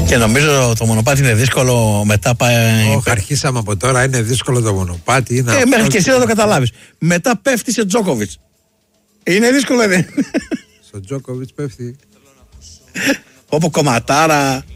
Και νομίζω το μονοπάτι είναι δύσκολο μετά πάει. Αρχίσαμε από τώρα, είναι δύσκολο το μονοπάτι. Μέχρι και εσύ να το καταλάβεις. Μετά πέφτει σε Τζόκοβιτς. Είναι δύσκολο, δεν? Στο Τζόκοβιτς πέφτει. Όπου κομματάρα.